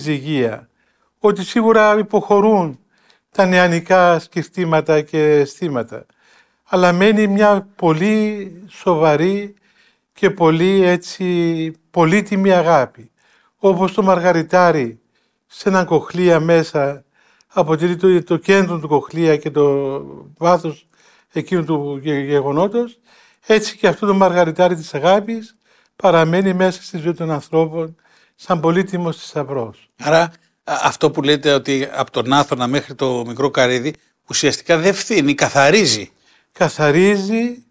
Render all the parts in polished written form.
υγεία, ότι σίγουρα υποχωρούν τα νεανικά σκεφτήματα και αισθήματα, αλλά μένει μια πολύ σοβαρή και πολύ έτσι πολύτιμη αγάπη. Όπως το μαργαριτάρι σε έναν κοχλία μέσα αποτελεί το κέντρο του κοχλία και το βάθος εκείνου του γεγονότος, έτσι και αυτό το μαργαριτάρι της αγάπης παραμένει μέσα στη ζωή των ανθρώπων σαν πολύτιμος θησαυρός. Άρα αυτό που λέτε ότι από τον Άθωνα μέχρι το μικρό Καρύδι ουσιαστικά δεν φθήνει, καθαρίζει. Καθαρίζει,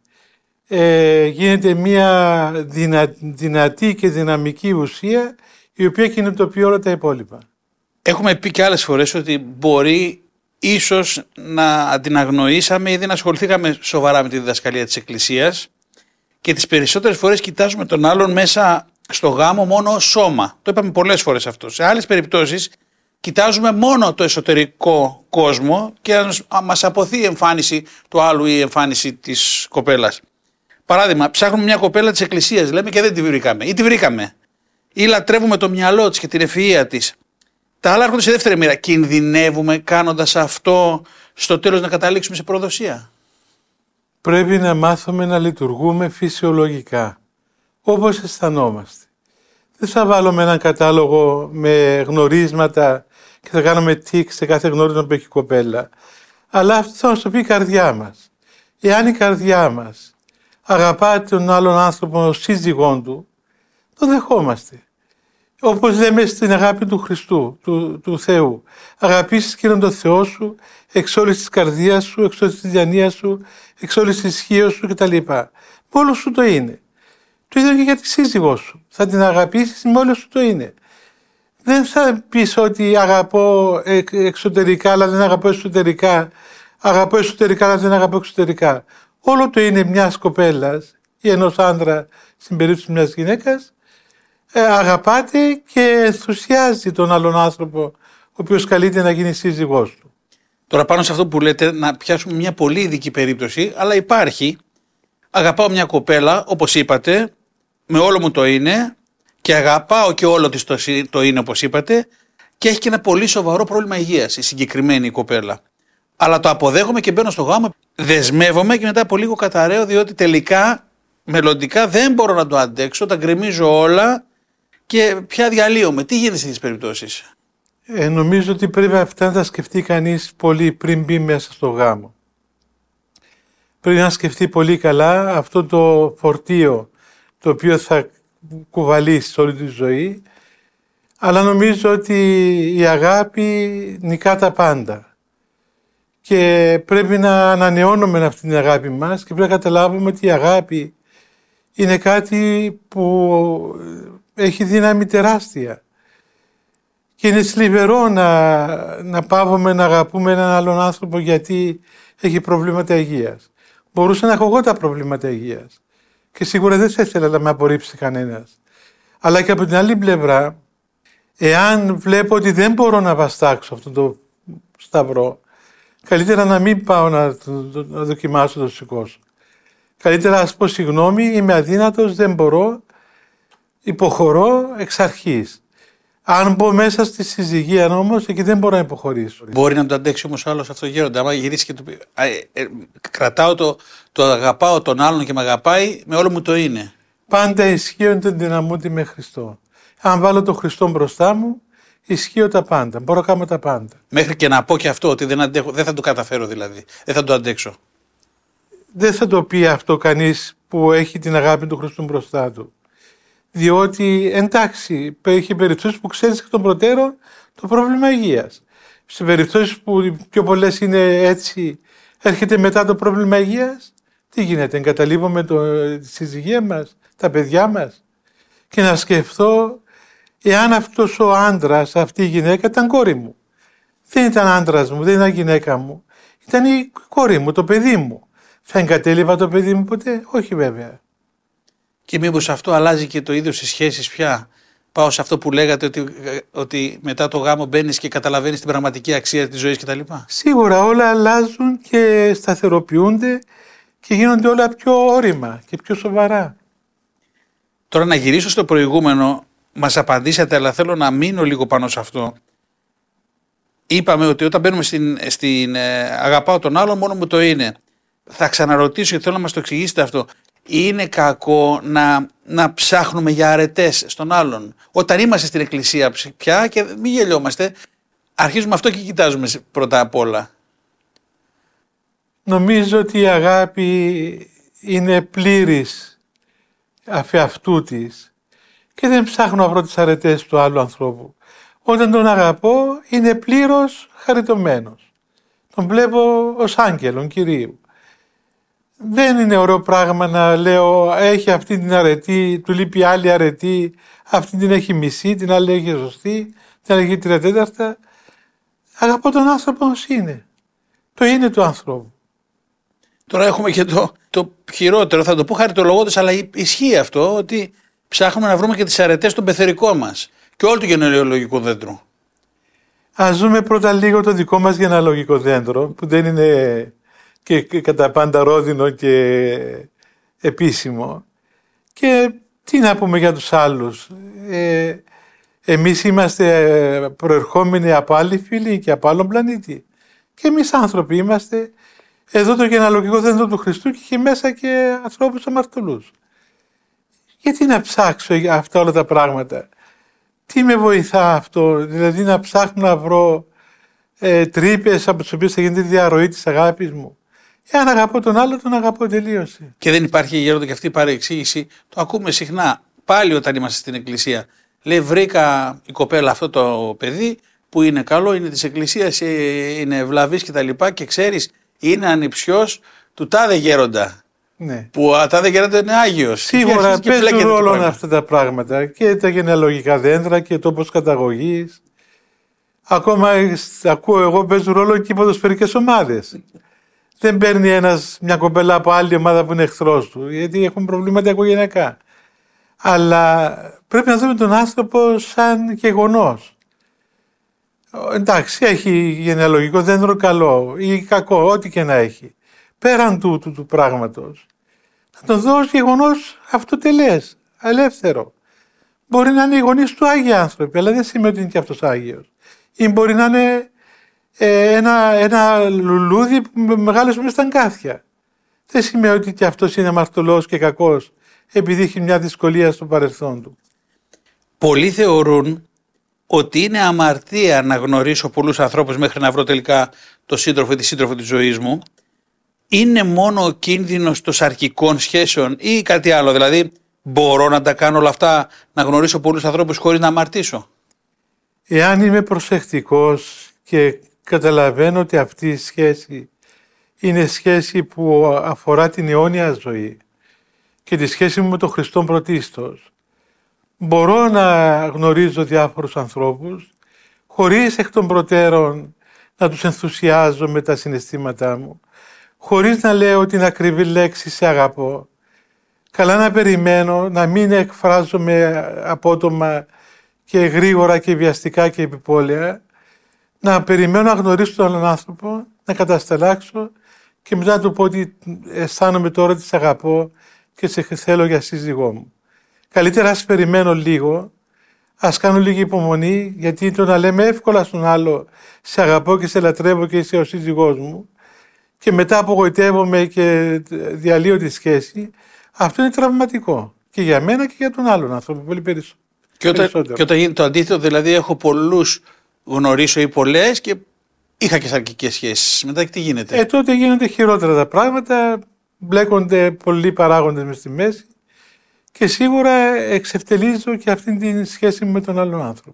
γίνεται μια δυνατή και δυναμική ουσία η οποία κινητοποιεί όλα τα υπόλοιπα. Έχουμε πει και άλλες φορές ότι μπορεί ίσως να την αγνοήσαμε ή δεν ασχοληθήκαμε σοβαρά με τη διδασκαλία της Εκκλησίας και τις περισσότερες φορές κοιτάζουμε τον άλλον μέσα στο γάμο μόνο ως σώμα. Το είπαμε πολλές φορές αυτό. Σε άλλες περιπτώσεις κοιτάζουμε μόνο το εσωτερικό κόσμο και μας αποθεί η εμφάνιση του άλλου ή η εμφάνιση της κοπέλας. Παράδειγμα, ψάχνουμε μια κοπέλα της Εκκλησίας, λέμε, και δεν τη βρήκαμε. Ή τη βρήκαμε. Ή λατρεύουμε το μυαλό της και την ευφυΐα της. Τα άλλα έρχονται σε δεύτερη μοίρα. Κινδυνεύουμε κάνοντας αυτό στο τέλος να καταλήξουμε σε προδοσία. Πρέπει να μάθουμε να λειτουργούμε φυσιολογικά, όπως αισθανόμαστε. Δεν θα βάλουμε έναν κατάλογο με γνωρίσματα και θα κάνουμε τικ σε κάθε γνώρισμα που έχει κοπέλα. Αλλά αυτό θα μας το πει η καρδιά μας. Εάν η καρδιά μας αγαπά τον άλλον άνθρωπο ως σύζυγόν του, το δεχόμαστε. Όπως λέμε στην αγάπη του Χριστού, του Θεού. Αγαπήσεις εκείνον τον Θεό σου, εξ όλης της καρδίας σου, εξ όλης της διανοίας σου, εξ όλης της ισχύως σου κτλ. Μόλος σου το είναι. Το ίδιο και για τη σύζυγό σου. Θα την αγαπήσεις μόλις σου το είναι. Δεν θα πεις ότι αγαπώ εξωτερικά αλλά δεν αγαπώ εσωτερικά. Αγαπώ εσωτερικά αλλά δεν αγαπώ εξωτερικά. Όλο το είναι μιας κοπέλας ή ενός άντρα στην περίπτωση μιας γυναίκας. Αγαπάται και ενθουσιάζει τον άλλον άνθρωπο ο οποίος καλείται να γίνει σύζυγός του. Τώρα πάνω σε αυτό που λέτε να πιάσουμε μια πολύ ειδική περίπτωση, αλλά υπάρχει. Αγαπάω μια κοπέλα, όπως είπατε, με όλο μου το είναι και αγαπάω και όλο της το είναι όπως είπατε και έχει και ένα πολύ σοβαρό πρόβλημα υγείας η συγκεκριμένη κοπέλα. Αλλά το αποδέχομαι και μπαίνω στο γάμο, δεσμεύομαι και μετά από λίγο καταραίω διότι τελικά μελλοντικά δεν μπορώ να το αντέξω, τα γκρεμίζω όλα και πια διαλύομαι. Τι γίνεται σε αυτές τις περιπτώσεις? Νομίζω ότι πρέπει αυτά να τα σκεφτεί κανείς πολύ πριν μπει μέσα στο γάμο. Πρέπει να σκεφτεί πολύ καλά αυτό το φορτίο το οποίο θα κουβαλήσει όλη τη ζωή, αλλά νομίζω ότι η αγάπη νικά τα πάντα και πρέπει να ανανεώνουμε αυτή την αγάπη μας και πρέπει να καταλάβουμε ότι η αγάπη είναι κάτι που έχει δύναμη τεράστια και είναι θλιβερό να πάβουμε να αγαπούμε έναν άλλον άνθρωπο γιατί έχει προβλήματα υγείας. Μπορούσα να έχω εγώ τα προβλήματα υγείας και σίγουρα δεν θα ήθελα να με απορρίψει κανένας. Αλλά και από την άλλη πλευρά, εάν βλέπω ότι δεν μπορώ να βαστάξω αυτό το σταυρό, καλύτερα να μην πάω να δοκιμάσω, το σηκώσω. Καλύτερα να πω συγγνώμη, είμαι αδύνατος, δεν μπορώ, υποχωρώ εξ αρχής. Αν μπω μέσα στη συζυγία όμως, εκεί δεν μπορώ να υποχωρήσω. Μπορεί να το αντέξει όμως ο άλλος αυτό γέροντα. Άμα γυρίσει και του πει, κρατάω το αγαπάω τον άλλον και με αγαπάει, με όλο μου το είναι. Πάντα ισχύω τον δυναμούτη με Χριστό. Αν βάλω τον Χριστό μπροστά μου, ισχύω τα πάντα. Μπορώ να κάνω τα πάντα. Μέχρι και να πω και αυτό, ότι δεν αντέχω, δεν θα το καταφέρω δηλαδή. Δεν θα το αντέξω. Δεν θα το πει αυτό κανείς που έχει την αγάπη του Χριστού μπροστά του. Διότι εντάξει, έχει περιπτώσεις που ξέρεις εκ των προτέρων το πρόβλημα υγείας. Σε περιπτώσεις που πιο πολλές είναι έτσι, έρχεται μετά το πρόβλημα υγείας, τι γίνεται, εγκαταλείπουμε τη συζυγία μας, τα παιδιά μας. Και να σκεφτώ, εάν αυτός ο άντρας, αυτή η γυναίκα ήταν κόρη μου. Δεν ήταν άντρας μου, δεν ήταν γυναίκα μου. Ήταν η κόρη μου, το παιδί μου. Θα εγκατέλειπα το παιδί μου ποτέ? Όχι βέβαια. Και μήπως αυτό αλλάζει και το ίδιο στις σχέσεις πια? Πάω σε αυτό που λέγατε ότι μετά το γάμο μπαίνεις και καταλαβαίνεις την πραγματική αξία της ζωής κτλ. Σίγουρα όλα αλλάζουν και σταθεροποιούνται και γίνονται όλα πιο όρημα και πιο σοβαρά. Τώρα να γυρίσω στο προηγούμενο, μας απαντήσατε, αλλά θέλω να μείνω λίγο πάνω σε αυτό. Είπαμε ότι όταν μπαίνουμε στην αγαπάω τον άλλον, μόνο μου το είναι. Θα ξαναρωτήσω γιατί θέλω να μας το εξηγήσετε αυτό. Είναι κακό να ψάχνουμε για αρετές στον άλλον? Όταν είμαστε στην εκκλησία πια, και μην γελιόμαστε, αρχίζουμε αυτό και κοιτάζουμε πρώτα απ' όλα. Νομίζω ότι η αγάπη είναι πλήρης αυτού της και δεν ψάχνω να βρω τις αρετές του άλλου ανθρώπου. Όταν τον αγαπώ είναι πλήρως χαριτωμένος. Τον βλέπω ως άγγελον Κυρίου. Δεν είναι ωραίο πράγμα να λέω έχει αυτή την αρετή, του λείπει άλλη αρετή, αυτή την έχει μισή, την άλλη έχει σωστή, την άλλη έχει 3/4. Αγαπώ τον άνθρωπο ως είναι. Το είναι του ανθρώπου. Τώρα έχουμε και το χειρότερο, θα το πω χαριτολογώντας, αλλά ισχύει αυτό, ότι ψάχνουμε να βρούμε και τις αρετές στον πεθερικό μας και όλο το γενεαλογικό δέντρο. Ας δούμε πρώτα λίγο το δικό μας γενεαλογικό δέντρο, που δεν είναι και κατά πάντα ρόδινο και επίσημο. Και τι να πούμε για τους άλλους. Εμείς είμαστε προερχόμενοι από άλλοι φίλοι και από άλλον πλανήτη. Και εμείς άνθρωποι είμαστε. Εδώ το γενεαλογικό δέντρο του Χριστού και έχει μέσα και ανθρώπους αμαρτωλούς. Γιατί να ψάξω αυτά όλα τα πράγματα? Τι με βοηθά αυτό? Δηλαδή να ψάχνω να βρω τρύπες από τις οποίες θα γίνεται η διαρροή της αγάπης μου? Εάν αγαπώ τον άλλο, τον αγαπώ, τελείωσε. Και δεν υπάρχει, Γέροντα, και αυτή η παρεξήγηση. Το ακούμε συχνά πάλι όταν είμαστε στην εκκλησία. Λέει, βρήκα η κοπέλα αυτό το παιδί που είναι καλό, είναι της εκκλησίας, είναι ευλαβής κτλ. Και ξέρεις, είναι ανιψιός του τάδε γέροντα. Ναι. Που τάδε γέροντα είναι Άγιος. Σίγουρα παίζουν ρόλο αυτά τα πράγματα. Και τα γενεαλογικά δέντρα και τόπος καταγωγής. Ακόμα ακούω εγώ παίζουν ρόλο και οι ποδοσφαιρικές ομάδες. Δεν παίρνει μια κοπέλα από άλλη ομάδα που είναι εχθρός του, γιατί έχουν προβλήματα οικογενειακά. Αλλά πρέπει να δούμε τον άνθρωπο σαν γεγονός. Εντάξει, έχει γενεαλογικό δέντρο καλό ή κακό, ό,τι και να έχει. Πέραν του πράγματος. Να τον δω ως γεγονός αυτοτελές, ελεύθερο. Μπορεί να είναι οι γονείς του Άγιοι άνθρωποι, αλλά δεν σημαίνει ότι είναι και αυτός Άγιος. Ή μπορεί να είναι ένα λουλούδι που μεγάλωσε μες στα αγκάθια. Δεν σημαίνει ότι και αυτός είναι αμαρτωλός και κακός, επειδή έχει μια δυσκολία στο παρελθόν του. Πολλοί θεωρούν ότι είναι αμαρτία να γνωρίσω πολλούς ανθρώπους μέχρι να βρω τελικά το σύντροφο ή τη σύντροφο της ζωής μου. Είναι μόνο ο κίνδυνος των σαρκικών σχέσεων ή κάτι άλλο? Δηλαδή, μπορώ να τα κάνω όλα αυτά, να γνωρίσω πολλούς ανθρώπους χωρίς να αμαρτήσω? Εάν είμαι προσεκτικός και καταλαβαίνω ότι αυτή η σχέση είναι σχέση που αφορά την αιώνια ζωή και τη σχέση μου με τον Χριστόν πρωτίστως, μπορώ να γνωρίζω διάφορους ανθρώπους χωρίς εκ των προτέρων να τους ενθουσιάζω με τα συναισθήματά μου, χωρίς να λέω την ακριβή λέξη «σε αγαπώ». Καλά να περιμένω, να μην εκφράζομαι απότομα και γρήγορα και βιαστικά και επιπόλαια, να περιμένω να γνωρίσω τον άλλον άνθρωπο, να κατασταλάξω και μετά να του πω ότι αισθάνομαι τώρα ότι σε αγαπώ και σε θέλω για σύζυγό μου. Καλύτερα ας περιμένω λίγο, ας κάνω λίγη υπομονή, γιατί το να λέμε εύκολα στον άλλο «σε αγαπώ και σε λατρεύω και είσαι ο σύζυγός μου» και μετά απογοητεύομαι και διαλύω τη σχέση, αυτό είναι τραυματικό και για μένα και για τον άλλον άνθρωπο πολύ περισσότερο. Και όταν γίνει το αντίθετο, δηλαδή έχω πολλούς γνωρίσω ή πολλές και είχα και σαρκικές σχέσεις. Μετά τι γίνεται? Τότε γίνονται χειρότερα τα πράγματα, μπλέκονται πολλοί παράγοντες μες στη μέση και σίγουρα εξευτελίζω και αυτή τη σχέση με τον άλλον άνθρωπο.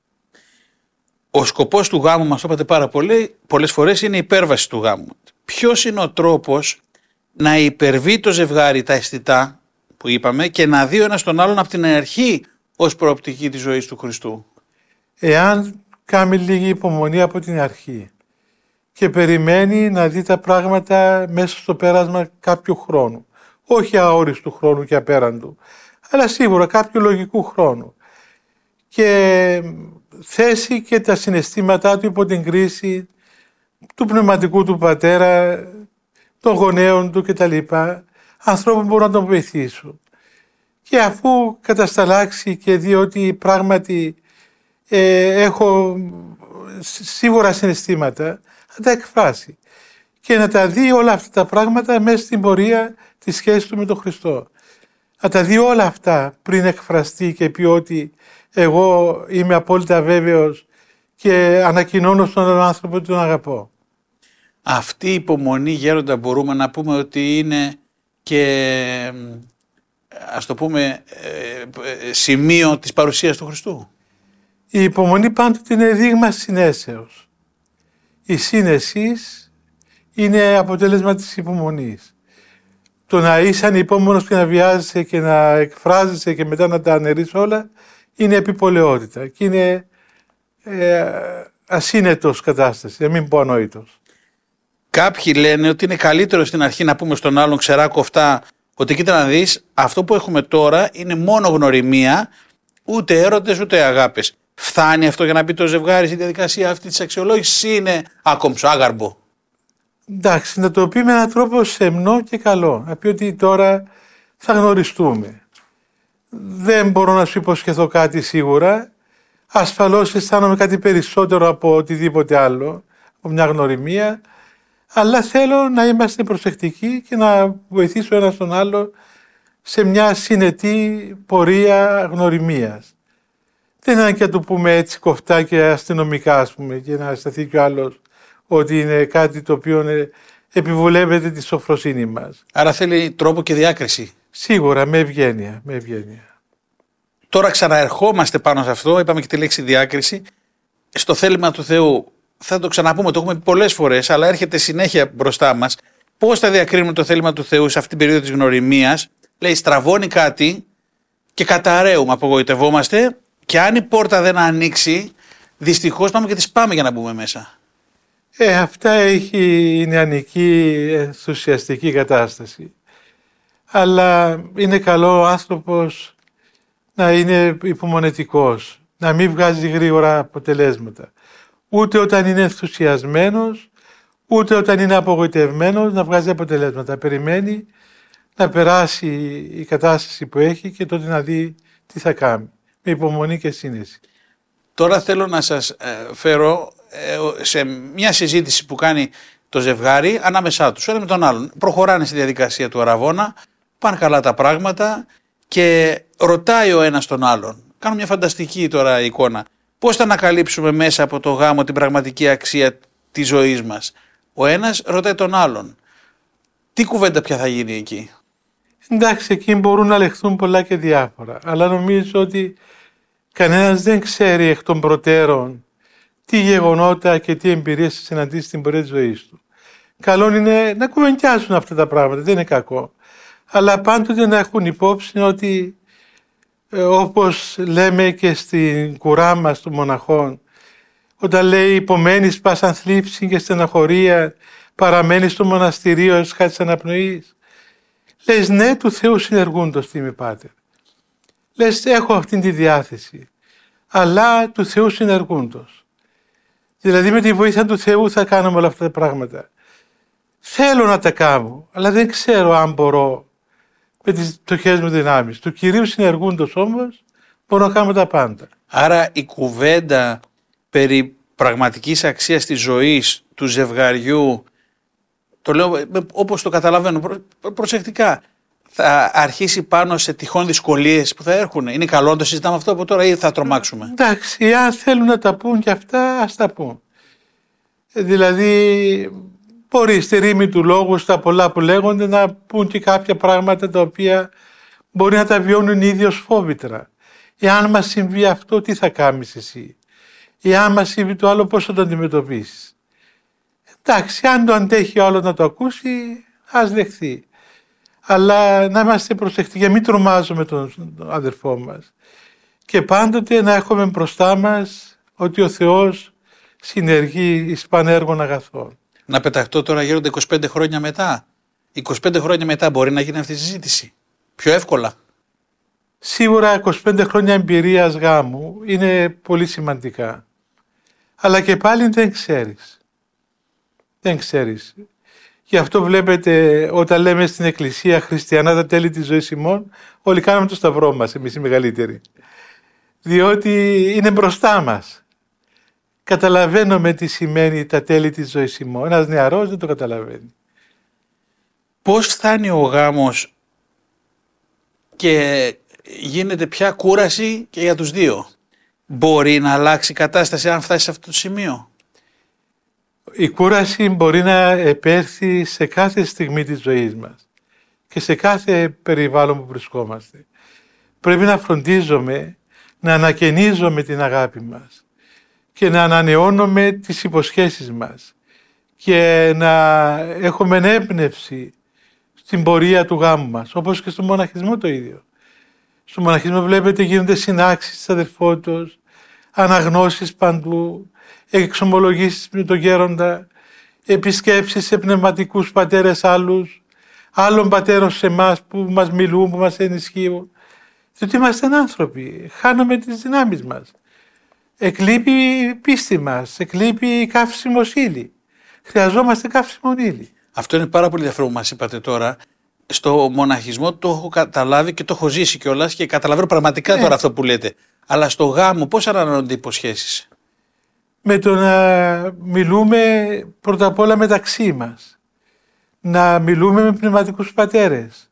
Ο σκοπός του γάμου, μας το είπατε πάρα πολλές φορές, είναι η υπέρβαση του γάμου. Ποιος είναι ο τρόπος να υπερβεί το ζευγάρι τα αισθητά που είπαμε και να δει ο ένας τον άλλον από την αρχή ως προοπτική της ζωής του Χριστού? Εάν κάνει λίγη υπομονή από την αρχή και περιμένει να δει τα πράγματα μέσα στο πέρασμα κάποιου χρόνου, όχι αόριστου χρόνου και απέραντου, αλλά σίγουρα κάποιου λογικού χρόνου, και θέσει και τα συναισθήματά του υπό την κρίση του πνευματικού του πατέρα, των γονέων του κτλ. Ανθρώπου μπορούν να τον βοηθήσουν. Και αφού κατασταλάξει και δει ότι πράγματι έχω σίγουρα συναισθήματα, θα τα εκφράσει. Και να τα δει όλα αυτά τα πράγματα μέσα στην πορεία της σχέσης του με τον Χριστό. Να τα δει όλα αυτά πριν εκφραστεί και πει ότι εγώ είμαι απόλυτα βέβαιος και ανακοινώνω στον άλλον άνθρωπο ότι τον αγαπώ. Αυτή η υπομονή, γέροντα, μπορούμε να πούμε ότι είναι και, ας το πούμε, σημείο της παρουσίας του Χριστού. Η υπομονή πάντοτε είναι δείγμα συνέσεως. Η σύνεσης είναι αποτέλεσμα της υπομονής. Το να είσαι ανυπόμονος και να βιάζεσαι και να εκφράζεσαι και μετά να τα αναιρείς όλα είναι επιπολαιότητα και είναι ασύνετος κατάσταση, να μην πω ανόητος. Κάποιοι λένε ότι είναι καλύτερο στην αρχή να πούμε στον άλλον ξερά κοφτά ότι κοίτα να δεις, αυτό που έχουμε τώρα είναι μόνο γνωριμία, ούτε έρωτες ούτε αγάπες. Φτάνει αυτό για να μπει το ζευγάρι στη διαδικασία αυτή της αξιολόγησης ή είναι άκομψο, άγαρμπο? Εντάξει, να το πει με έναν τρόπο σεμνό και καλό. Να πει ότι τώρα θα γνωριστούμε. Δεν μπορώ να σου υποσχεθώ κάτι σίγουρα. Ασφαλώς αισθάνομαι κάτι περισσότερο από οτιδήποτε άλλο, από μια γνωριμία. Αλλά θέλω να είμαστε προσεκτικοί και να βοηθήσω ένας τον άλλο σε μια συνετή πορεία γνωριμίας. Δεν είναι και να το πούμε έτσι κοφτά και αστυνομικά, ας πούμε, και να αισθανθεί κι ο άλλος ότι είναι κάτι το οποίο επιβουλεύεται τη σοφροσύνη μας. Άρα θέλει τρόπο και διάκριση. Σίγουρα, με ευγένεια, με ευγένεια. Τώρα ξαναερχόμαστε πάνω σε αυτό, είπαμε και τη λέξη διάκριση. Στο θέλημα του Θεού, θα το ξαναπούμε, το έχουμε πει πολλές φορές, αλλά έρχεται συνέχεια μπροστά μας. Πώς θα διακρίνουμε το θέλημα του Θεού σε αυτήν την περίοδο της γνωριμίας? Λέει, στραβώνει κάτι και καταραίουμε, απογοητευόμαστε, και αν η πόρτα δεν ανοίξει, δυστυχώς πάμε και τη σπάμε για να μπούμε μέσα. Αυτά είναι νεανική, ενθουσιαστική κατάσταση. Αλλά είναι καλό ο άνθρωπος να είναι υπομονετικός, να μην βγάζει γρήγορα αποτελέσματα. Ούτε όταν είναι ενθουσιασμένος, ούτε όταν είναι απογοητευμένος να βγάζει αποτελέσματα. Περιμένει να περάσει η κατάσταση που έχει και τότε να δει τι θα κάνει. Με υπομονή και σύνεση. Τώρα θέλω να σας φέρω σε μια συζήτηση που κάνει το ζευγάρι ανάμεσά τους, ένα με τον άλλον. Προχωράνε στη διαδικασία του αραβώνα, πάνε καλά τα πράγματα και ρωτάει ο ένας τον άλλον. Κάνω μια φανταστική τώρα εικόνα. Πώς θα ανακαλύψουμε μέσα από το γάμο την πραγματική αξία της ζωής μας? Ο ένας ρωτάει τον άλλον. Τι κουβέντα πια θα γίνει εκεί? Εντάξει, εκεί μπορούν να λεχθούν πολλά και διάφορα. Αλλά νομίζω ότι κανένας δεν ξέρει εκ των προτέρων τι γεγονότα και τι εμπειρίες θα συναντήσει στην πορεία της ζωής του. Καλό είναι να κουβεντιάσουν αυτά τα πράγματα, δεν είναι κακό. Αλλά πάντοτε να έχουν υπόψη ότι όπως λέμε και στην κουρά μας των μοναχών, όταν λέει υπομένεις πάσαν θλίψη και στεναχωρία, παραμένεις στο μοναστηρίο έως χάτης αναπνοής. Λες ναι, του Θεού συνεργούντος τι είμαι πάτερ. Λες έχω αυτήν τη διάθεση, αλλά του Θεού συνεργούντος. Δηλαδή με τη βοήθεια του Θεού θα κάνουμε όλα αυτά τα πράγματα. Θέλω να τα κάνω, αλλά δεν ξέρω αν μπορώ με τις πτωχές μου δυνάμεις. Του Κυρίου συνεργούντος όμως μπορώ να κάνω τα πάντα. Άρα η κουβέντα περί πραγματικής αξίας της ζωής του ζευγαριού, το λέω όπως το καταλαβαίνω προσεκτικά, θα αρχίσει πάνω σε τυχόν δυσκολίες που θα έρχουν? Είναι καλό να το συζητάμε αυτό από τώρα ή θα τρομάξουμε? Εντάξει, αν θέλουν να τα πούν και αυτά, ας τα πούν. Δηλαδή, μπορεί στη ρήμη του λόγου, στα πολλά που λέγονται, να πούν και κάποια πράγματα τα οποία μπορεί να τα βιώνουν οι ίδιοι ως φόβητρα. Εάν μας συμβεί αυτό, τι θα κάνεις εσύ? Εάν μας συμβεί το άλλο, πώς θα το αντιμετωπίσεις? Εντάξει, αν το αντέχει ο άλλος να το ακούσει, ας δεχθεί. Αλλά να είμαστε προσεκτικοί, για μην τρομάζουμε τον αδερφό μας. Και πάντοτε να έχουμε μπροστά μας ότι ο Θεός συνεργεί εις πανέργων αγαθών. Να πεταχτώ τώρα γέροντα 25 χρόνια μετά. 25 χρόνια μετά μπορεί να γίνει αυτή η συζήτηση πιο εύκολα? Σίγουρα 25 χρόνια εμπειρίας γάμου είναι πολύ σημαντικά. Αλλά και πάλι δεν ξέρεις. Δεν ξέρεις. Γι' αυτό βλέπετε όταν λέμε στην Εκκλησία χριστιανά τα τέλη της ζωής ημών, όλοι κάναμε το σταυρό μας, εμείς οι μεγαλύτεροι. Διότι είναι μπροστά μας. Καταλαβαίνουμε τι σημαίνει τα τέλη της ζωής ημών. Ένας νεαρός δεν το καταλαβαίνει. Πώς φτάνει ο γάμος και γίνεται πια κούραση και για τους δύο? Μπορεί να αλλάξει η κατάσταση αν φτάσει σε αυτό το σημείο? Η κούραση μπορεί να επέρθει σε κάθε στιγμή της ζωής μας και σε κάθε περιβάλλον που βρισκόμαστε. Πρέπει να φροντίζουμε, να ανακαινίζουμε την αγάπη μας και να ανανεώνουμε τις υποσχέσεις μας και να έχουμε έμπνευση στην πορεία του γάμου μας, όπως και στο μοναχισμό το ίδιο. Στο μοναχισμό βλέπετε γίνονται συνάξεις της αδερφότητος, αναγνώσεις παντού, εξομολογήσεις με τον γέροντα, επισκέψεις σε πνευματικούς πατέρες άλλων πατέρων σε εμάς που μας μιλούν, που μας ενισχύουν. Διότι είμαστε άνθρωποι, χάνουμε τις δυνάμεις μας. Εκλείπει η πίστη μας, εκλείπει η καύσιμος ύλη. Χρειαζόμαστε καύσιμον ύλη. Αυτό είναι πάρα πολύ ενδιαφέρον που μας είπατε τώρα. Στο μοναχισμό το έχω καταλάβει και το έχω ζήσει κιόλας και καταλαβαίνω πραγματικά τώρα αυτό που λέτε. Αλλά στο γάμο πώς ανανεώνονται οι υποσχέσεις? Με το να μιλούμε πρώτα απ' όλα μεταξύ μας. Να μιλούμε με πνευματικούς πατέρες.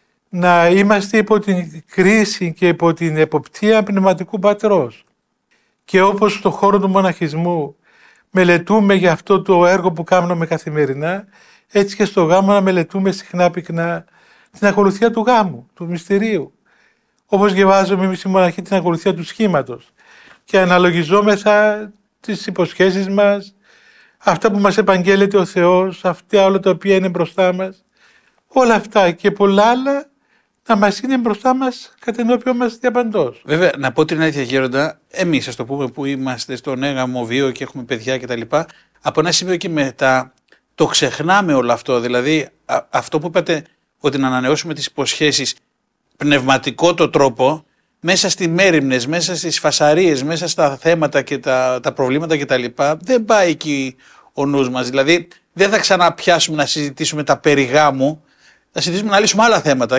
Να είμαστε υπό την κρίση και υπό την εποπτεία πνευματικού πατρός. Και όπως στον χώρο του μοναχισμού μελετούμε για αυτό το έργο που κάνουμε καθημερινά, έτσι και στο γάμο να μελετούμε συχνά πυκνά την ακολουθία του γάμου, του μυστηρίου. Όπως διαβάζουμε εμείς οι μοναχοί την ακολουθία του σχήματος και αναλογιζόμεθα τις υποσχέσεις μας, αυτά που μας επαγγέλλεται ο Θεός, αυτά όλα τα οποία είναι μπροστά μας, όλα αυτά και πολλά άλλα να μας είναι μπροστά μας κατ' ενώπιον μας διαπαντός. Βέβαια, να πω την αλήθεια, γέροντα, εμείς, ας το πούμε, που είμαστε στον έγαμο βίο και έχουμε παιδιά κτλ., από ένα σημείο και μετά το ξεχνάμε όλο αυτό. Δηλαδή, αυτό που είπατε, ότι να ανανεώσουμε τις υποσχέσεις πνευματικό το τρόπο, μέσα στις μέριμνες, μέσα στις φασαρίες, μέσα στα θέματα και τα προβλήματα κτλ., δεν πάει εκεί ο νους μας. Δηλαδή, δεν θα ξαναπιάσουμε να συζητήσουμε τα περί γάμου, θα συζητήσουμε να λύσουμε άλλα θέματα.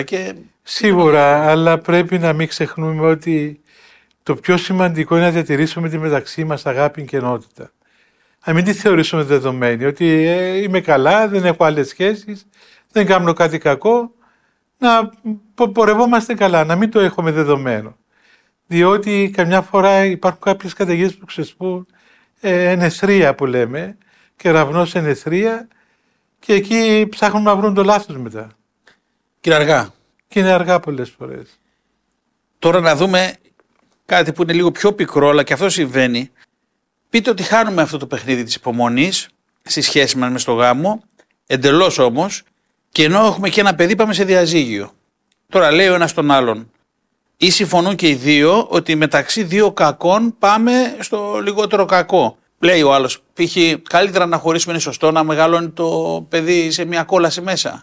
Σίγουρα, αλλά πρέπει να μην ξεχνούμε ότι το πιο σημαντικό είναι να διατηρήσουμε τη μεταξύ μας αγάπη και ενότητα. Να μην τη θεωρήσουμε δεδομένη, ότι είμαι καλά, δεν έχω άλλες σχέσεις, δεν κάνω κάτι κακό, να πορευόμαστε καλά, να μην το έχουμε δεδομένο. Διότι καμιά φορά υπάρχουν κάποιες καταιγίδες που ξεσπούν ενεθρία που λέμε, κεραυνός ενεθρία, και εκεί ψάχνουν να βρουν το λάθος μετά. Και είναι αργά. Και είναι αργά πολλές φορές. Τώρα να δούμε κάτι που είναι λίγο πιο πικρό, αλλά και αυτό συμβαίνει. Πείτε ότι χάνουμε αυτό το παιχνίδι της υπομονής στη σχέση μας με στο γάμο, εντελώς όμως, και ενώ έχουμε και ένα παιδί πάμε σε διαζύγιο. Τώρα λέει ο ένας τον άλλον, ή συμφωνούν και οι δύο ότι μεταξύ δύο κακών πάμε στο λιγότερο κακό. Λέει ο άλλος, π.χ. καλύτερα να χωρίσουμε, είναι σωστό να μεγαλώνει το παιδί σε μια κόλαση μέσα?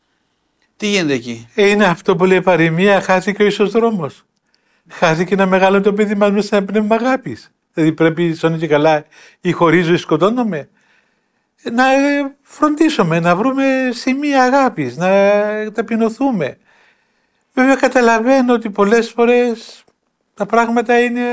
Τι γίνεται εκεί? Είναι αυτό που λέει παροιμία, χάθηκε ο ίσος δρόμος. Χάθηκε να μεγαλώνει το παιδί μας μέσα σε ένα πνεύμα αγάπης. Δηλαδή πρέπει σώνει και καλά ή χωρίζω ή σκοτώνομαι. Να φροντίσουμε, να βρούμε σημεία αγάπης, να ταπεινωθούμε. Βέβαια καταλαβαίνω ότι πολλές φορές τα πράγματα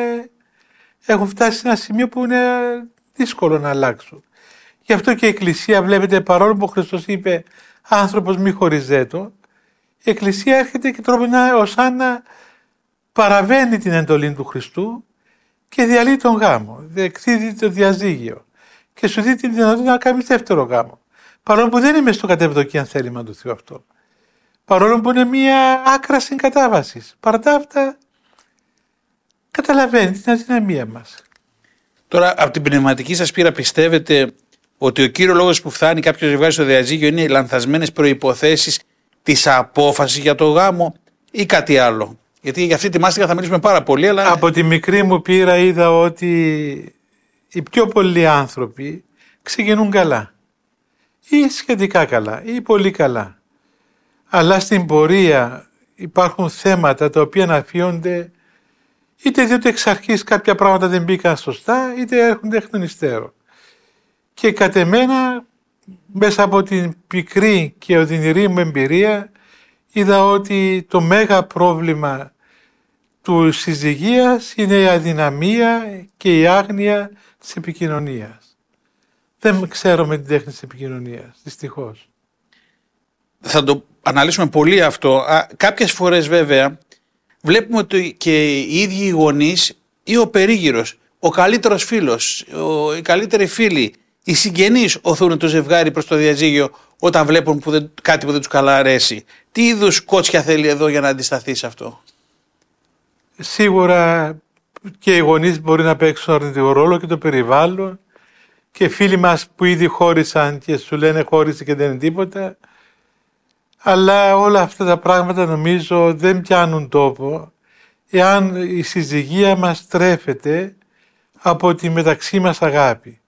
έχουν φτάσει σε ένα σημείο που είναι δύσκολο να αλλάξουν. Γι' αυτό και η Εκκλησία, βλέπετε, παρόλο που ο Χριστός είπε άνθρωπος μη χωριζέτο, η Εκκλησία έρχεται και σαν να παραβαίνει την εντολή του Χριστού και διαλύει τον γάμο, εκδίδει το διαζύγιο και σου δίνει τη δυνατότητα να κάνεις δεύτερο γάμο. Παρόλο που δεν είμαι στο κατευδοκίαν θέλημα του Θεού αυτό. Παρόλο που είναι μια άκρα συγκατάβασης. Παρά τα αυτά, καταλαβαίνει την αδυναμία μας. Τώρα, από την πνευματική σας πείρα, πιστεύετε ότι ο κύριος λόγος που φτάνει κάποιο ζευγάρι στο διαζύγιο είναι οι λανθασμένες προϋποθέσεις της απόφασης για το γάμο ή κάτι άλλο? Γιατί για αυτή τη μάστιγα θα μιλήσουμε πάρα πολύ, αλλά... Από τη μικρή μου πείρα είδα ότι οι πιο πολλοί άνθρωποι ξεκινούν καλά. Ή σχετικά καλά, ή πολύ καλά. Αλλά στην πορεία υπάρχουν θέματα τα οποία αναφύονται είτε διότι εξ αρχής κάποια πράγματα δεν μπήκαν σωστά, είτε έρχονται εκ των υστέρων. Και κατ' εμένα μέσα από την πικρή και οδυνηρή μου εμπειρία είδα ότι το μέγα πρόβλημα του συζυγίας είναι η αδυναμία και η άγνοια της επικοινωνίας. Δεν ξέρουμε την τέχνη της επικοινωνίας, δυστυχώς. Θα το αναλύσουμε πολύ αυτό. Κάποιες φορές βέβαια βλέπουμε ότι και οι ίδιοι οι γονείς ή ο περίγυρος, ο καλύτερος φίλος, οι καλύτεροι φίλοι, οι συγγενείς οθούν το ζευγάρι προς το διαζύγιο όταν βλέπουν κάτι που δεν τους καλά αρέσει. Τι είδους κότσια θέλει εδώ για να αντισταθεί σε αυτό? Σίγουρα και οι γονείς μπορεί να παίξουν αρνητικό ρόλο και το περιβάλλον και φίλοι μας που ήδη χώρισαν και σου λένε χώρισε και δεν είναι τίποτα. Αλλά όλα αυτά τα πράγματα νομίζω δεν πιάνουν τόπο εάν η συζυγία μας τρέφεται από τη μεταξύ μας αγάπη.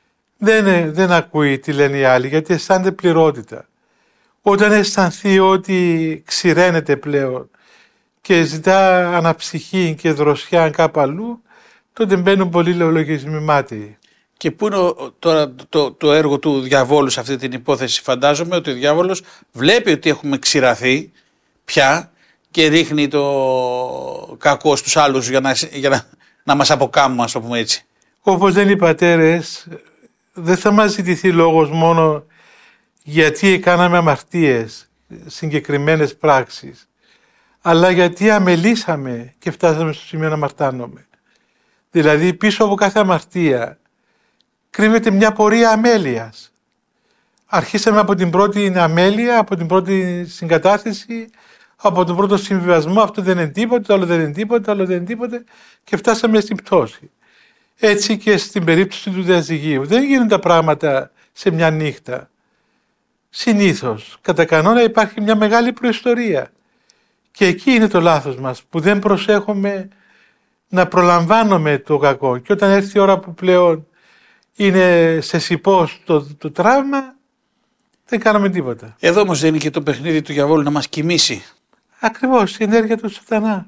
Δεν ακούει τι λένε οι άλλοι γιατί αισθάνεται πληρότητα. Όταν αισθανθεί ότι ξηραίνεται πλέον και ζητά αναψυχή και δροσιά κάπου αλλού, τότε μπαίνουν πολλοί λογισμοί μάταιοι. Και πού είναι τώρα το έργο του διαβόλου σε αυτή την υπόθεση? Φαντάζομαι ότι ο διάβολος βλέπει ότι έχουμε ξηραθεί πια και ρίχνει το κακό στους άλλους για να μας αποκάμουν, ας το πούμε έτσι. Όπως λένε οι πατέρες, δεν θα μας ζητηθεί λόγος μόνο γιατί κάναμε αμαρτίες, συγκεκριμένες πράξεις, αλλά γιατί αμελήσαμε και φτάσαμε στο σημείο να αμαρτάνομαι. Δηλαδή πίσω από κάθε αμαρτία κρύβεται μια πορεία αμέλειας. Αρχίσαμε από την πρώτη αμέλεια, από την πρώτη συγκατάθεση, από τον πρώτο συμβιβασμό, αυτό δεν είναι τίποτα, το άλλο δεν είναι τίποτα, το άλλο δεν είναι τίποτα και φτάσαμε στην πτώση. Έτσι και στην περίπτωση του διαζυγίου. Δεν γίνουν τα πράγματα σε μια νύχτα. Συνήθως, κατά κανόνα υπάρχει μια μεγάλη προϊστορία. Και εκεί είναι το λάθος μας, που δεν προσέχουμε να προλαμβάνουμε το κακό. Και όταν έρθει η ώρα που πλέον είναι σε σιπός το τραύμα, δεν κάνουμε τίποτα. Εδώ όμως δεν είναι και το παιχνίδι του διαβόλου να μας κοιμήσει? Ακριβώς, η ενέργεια του σατανά.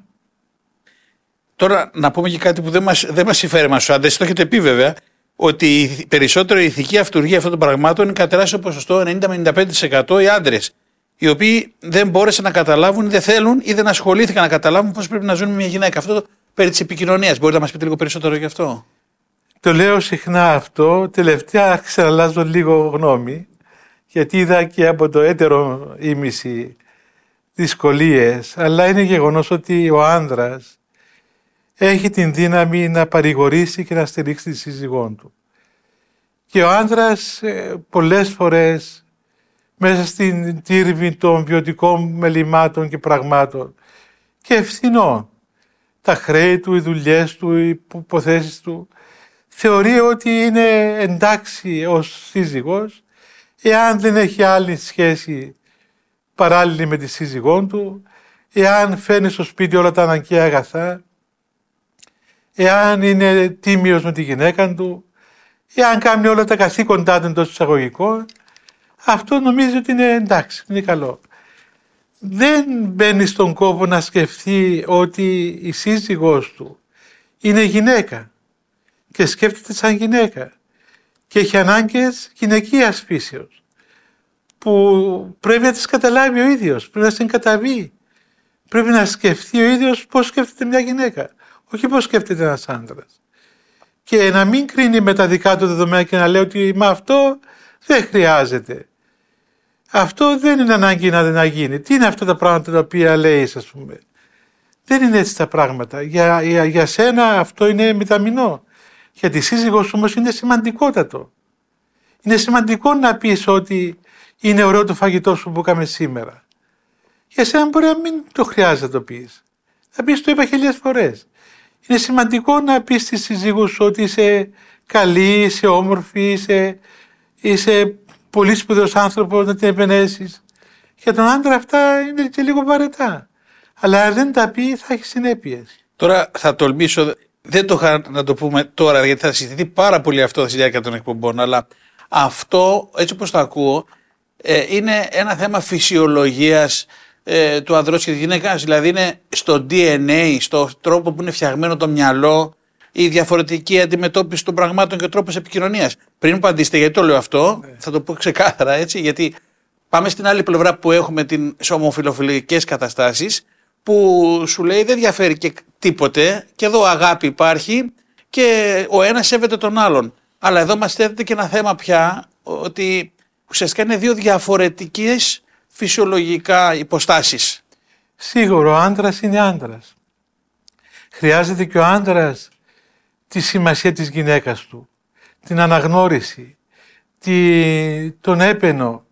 Τώρα να πούμε και κάτι που δεν μας συμφέρει μας τους άντρες, το έχετε πει βέβαια, ότι περισσότερο η ηθική αυτουργία αυτών των πραγμάτων είναι κατά τεράστιο ποσοστό, 90 με 95% οι άντρες, οι οποίοι δεν μπόρεσαν να καταλάβουν, δεν θέλουν ή δεν ασχολήθηκαν να καταλάβουν πώς πρέπει να ζουν με μια γυναίκα. Αυτό περί της επικοινωνίας. Μπορείτε να μας πείτε λίγο περισσότερο γι' αυτό? Το λέω συχνά αυτό, τελευταία άρχισα να αλλάζω λίγο γνώμη, γιατί είδα και από το έτερο ήμιση δυσκολίες, αλλά είναι γεγονός ότι ο άνδρας έχει την δύναμη να παρηγορήσει και να στηρίξει τη σύζυγό του. Και ο άνδρας πολλές φορές μέσα στην τύρβη των βιωτικών μελημάτων και πραγμάτων και ευθυνών, τα χρέη του, οι δουλειές του, οι υποθέσεις του, θεωρεί ότι είναι εντάξει ως σύζυγος εάν δεν έχει άλλη σχέση παράλληλη με τη σύζυγό του, εάν φέρνει στο σπίτι όλα τα αναγκαία αγαθά, εάν είναι τίμιος με τη γυναίκα του, εάν κάνει όλα τα καθήκοντά του εντός εισαγωγικών, αυτό νομίζει ότι είναι εντάξει, είναι καλό. Δεν μπαίνει στον κόπο να σκεφτεί ότι η σύζυγός του είναι γυναίκα και σκέφτεται σαν γυναίκα και έχει ανάγκες γυναικείας φύσεως που πρέπει να τις καταλάβει ο ίδιος, πρέπει να συγκαταβεί. Πρέπει να σκεφτεί ο ίδιος πώς σκέφτεται μια γυναίκα, όχι πώς σκέφτεται ένας άντρας. Και να μην κρίνει με τα δικά του δεδομένα και να λέει ότι μα αυτό δεν χρειάζεται. Αυτό δεν είναι ανάγκη να γίνει. Τι είναι αυτά τα πράγματα τα οποία λέει, ας πούμε. Δεν είναι έτσι τα πράγματα. Για σένα αυτό είναι μηδαμινό. Για τη σύζυγό σου όμως είναι σημαντικότατο. Είναι σημαντικό να πεις ότι είναι ωραίο το φαγητό σου που έκαμε σήμερα. Για σένα μπορεί να μην το χρειάζεται να το πεις. Θα πεις, το είπα 1000 φορές. Είναι σημαντικό να πεις στη σύζυγό σου ότι είσαι καλή, είσαι όμορφη, είσαι πολύ σπουδαίος άνθρωπος, να την επενέσεις. Για τον άντρα αυτά είναι και λίγο βαρετά. Αλλά αν δεν τα πει θα έχει συνέπειες. Τώρα θα τολμήσω, δεν το είχα να το πούμε τώρα γιατί θα συζητηθεί πάρα πολύ αυτό στη διάρκεια των εκπομπών, αλλά αυτό έτσι όπως το ακούω είναι ένα θέμα φυσιολογίας του ανδρός και της γυναίκας. Δηλαδή είναι στο DNA, στο τρόπο που είναι φτιαγμένο το μυαλό η διαφορετική αντιμετώπιση των πραγμάτων και ο τρόπος επικοινωνίας. Πριν απαντήσετε, γιατί το λέω αυτό, θα το πω ξεκάθαρα έτσι, γιατί πάμε στην άλλη πλευρά που έχουμε τις ομοφιλοφιλικές καταστάσεις, που σου λέει δεν διαφέρει και τίποτε, και εδώ αγάπη υπάρχει και ο ένας σέβεται τον άλλον. Αλλά εδώ μας θέτεται και ένα θέμα πια, ότι ουσιαστικά είναι δύο διαφορετικές φυσιολογικά υποστάσεις. Σίγουρο, ο άντρας είναι άντρας. Χρειάζεται και ο άντρας τη σημασία της γυναίκας του, την αναγνώριση, τον έπαινο,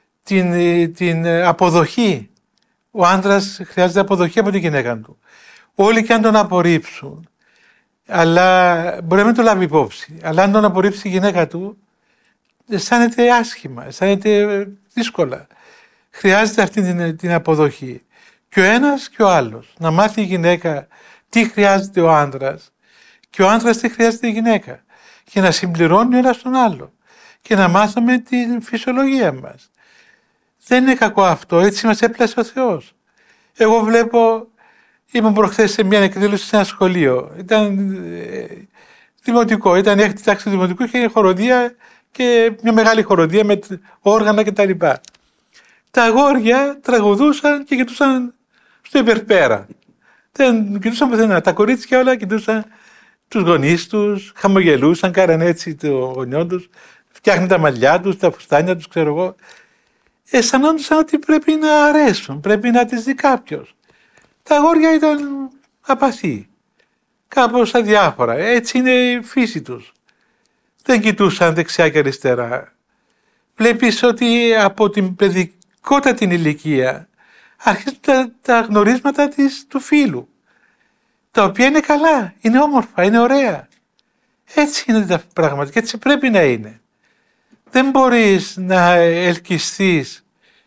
την αποδοχή. Ο άντρας χρειάζεται αποδοχή από τη γυναίκα του. Όλοι και αν τον απορρίψουν, αλλά μπορεί να μην το λάβει υπόψη, αλλά αν τον απορρίψει η γυναίκα του, αισθάνεται άσχημα, αισθάνεται δύσκολα. Χρειάζεται αυτή την αποδοχή. Και ο ένας και ο άλλος. Να μάθει η γυναίκα τι χρειάζεται ο άντρας και ο άντρας τι χρειάζεται η γυναίκα. Και να συμπληρώνει ο ένας τον άλλο. Και να μάθουμε την φυσιολογία μας. Δεν είναι κακό αυτό, έτσι μας έπλασε ο Θεός. Εγώ βλέπω, ήμουν προχθές σε μια εκδήλωση σε ένα σχολείο. Ήταν δημοτικό, ήταν η 6η τάξη του δημοτικού, είχε χοροδία και μια μεγάλη χοροδία με όργανα κτλ. Τα αγόρια τραγουδούσαν και κοιτούσαν στο υπερπέρα. Δεν κοιτούσαν πουθενά. Τα κορίτσια όλα κοιτούσαν τους γονείς τους, χαμογελούσαν, κάνανε έτσι το γονιό τους, φτιάχνουν τα μαλλιά τους, τα φουστάνια τους, ξέρω εγώ. Αισθανόντουσαν ότι πρέπει να αρέσουν, πρέπει να τις δει κάποιος. Τα αγόρια ήταν απαθή, κάπως αδιάφορα. Έτσι είναι η φύση τους. Δεν κοιτούσαν δεξιά και αριστερά. Βλέπεις ότι από την παιδικότατη ηλικία αρχίζουν τα γνωρίσματα του φίλου, τα οποία είναι καλά, είναι όμορφα, είναι ωραία. Έτσι είναι τα πράγματα και έτσι πρέπει να είναι. Δεν μπορείς να ελκυστείς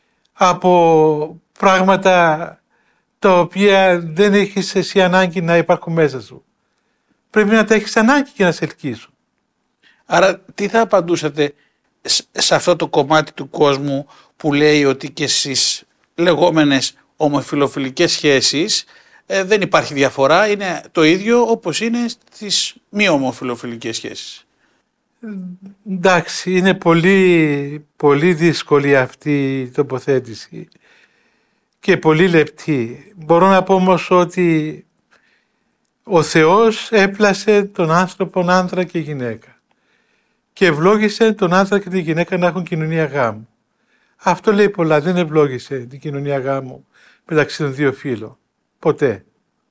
από πράγματα τα οποία δεν έχεις εσύ ανάγκη να υπάρχουν μέσα σου. Πρέπει να τα έχεις ανάγκη και να σε ελκύσουν. Άρα τι θα απαντούσατε σε αυτό το κομμάτι του κόσμου που λέει ότι και στις λεγόμενες ομοφιλοφιλικές σχέσεις δεν υπάρχει διαφορά, είναι το ίδιο όπως είναι στις μη ομοφιλοφιλικές σχέσεις? Εντάξει, είναι πολύ, πολύ δύσκολη αυτή η τοποθέτηση και πολύ λεπτή. Μπορώ να πω όμως ότι ο Θεός έπλασε τον άνθρωπο άντρα και γυναίκα και ευλόγησε τον άντρα και τη γυναίκα να έχουν κοινωνία γάμου. Αυτό λέει πολλά, δεν ευλόγησε την κοινωνία γάμου μεταξύ των δύο φύλων. Ποτέ.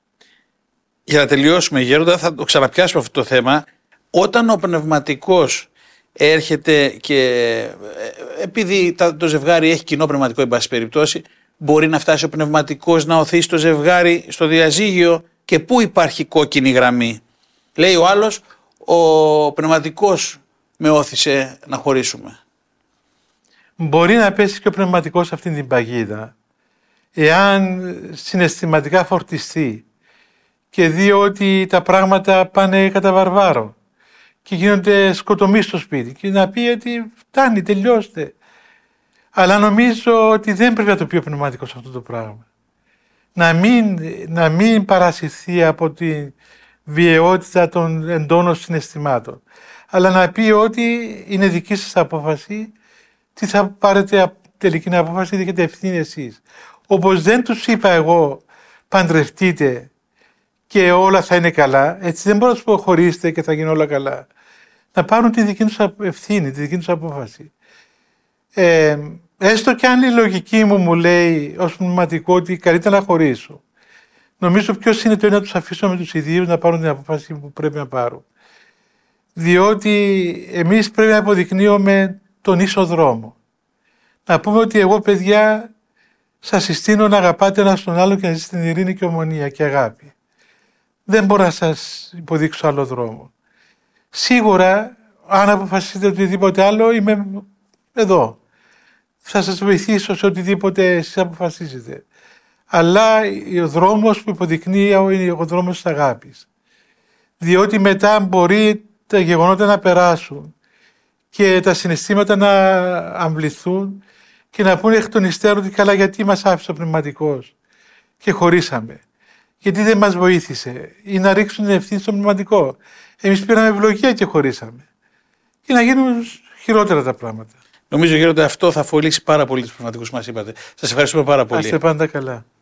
Για να τελειώσουμε, Γέροντα, θα το ξαναπιάσουμε αυτό το θέμα. Όταν ο πνευματικός έρχεται και επειδή το ζευγάρι έχει κοινό πνευματικό, εν πάση περιπτώσει, μπορεί να φτάσει ο πνευματικός να οθήσει το ζευγάρι στο διαζύγιο, και πού υπάρχει κόκκινη γραμμή? Λέει ο άλλος, ο πνευματικός με όθησε να χωρίσουμε. Μπορεί να πέσει και ο πνευματικός σε αυτήν την παγίδα, εάν συναισθηματικά φορτιστεί και δει ότι τα πράγματα πάνε κατά βαρβάρο και γίνονται σκοτωμοί στο σπίτι και να πει ότι φτάνει, τελειώστε. Αλλά νομίζω ότι δεν πρέπει να το πει ο πνευματικός αυτό το πράγμα. Να μην παρασυρθεί από τη βιαιότητα των εντόνων συναισθημάτων, αλλά να πει ότι είναι δική σας απόφαση, τι θα πάρετε τελική απόφαση, έχετε ευθύνη εσείς. Όπως δεν τους είπα εγώ παντρευτείτε και όλα θα είναι καλά, έτσι δεν μπορώ να σου πω χωρίστε και θα γίνουν όλα καλά. Να πάρουν τη δική τους ευθύνη, τη δική τους απόφαση. Έστω και αν η λογική μου λέει ως πνευματικό ότι καλύτερα να χωρίσω. Νομίζω ποιος είναι το να τους αφήσω με τους ιδίους να πάρουν την απόφαση που πρέπει να πάρουν. Διότι εμείς πρέπει να αποδεικνύουμε τον ίσο δρόμο. Να πούμε ότι εγώ, παιδιά, σας συστήνω να αγαπάτε ένας τον άλλο και να ζήσετε την ειρήνη και ομονία και αγάπη. Δεν μπορώ να σας υποδείξω άλλο δρόμο. Σίγουρα, αν αποφασίσετε οτιδήποτε άλλο, είμαι εδώ. Θα σας βοηθήσω σε οτιδήποτε εσείς αποφασίσετε. Αλλά ο δρόμος που υποδεικνύω είναι ο δρόμος της αγάπης. Διότι μετά μπορεί τα γεγονότα να περάσουν και τα συναισθήματα να αμβληθούν και να πούνε εκ των υστέρων ότι καλά, γιατί μας άφησε ο πνευματικός και χωρίσαμε. γιατί δεν μας βοήθησε, ή να ρίξουν την ευθύνη στο πνευματικό. Εμείς πήραμε ευλογία και χωρίσαμε. Και να γίνουν χειρότερα τα πράγματα. Νομίζω, Γέροντα, αυτό θα αφολήσει πάρα πολύ τους πνευματικούς που μας είπατε. Σας ευχαριστούμε πάρα πολύ. Άστε πάντα καλά.